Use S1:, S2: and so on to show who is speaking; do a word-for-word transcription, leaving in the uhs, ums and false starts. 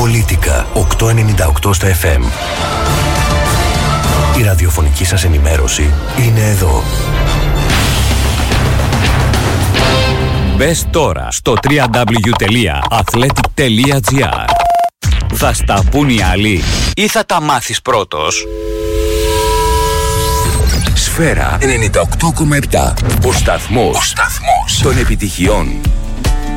S1: Πολίτικα οκτακόσια ενενήντα οκτώ στα εφ εμ. Η ραδιοφωνική σας ενημέρωση είναι εδώ.
S2: Μπες τώρα στο double-u double-u double-u τελεία athletic τελεία gr. Θα στα πουν οι άλλοι ή θα τα μάθεις πρώτος?
S1: Σφαίρα ενενήντα οκτώ κόμμα επτά. Ο σταθμός, Ο σταθμός των επιτυχιών.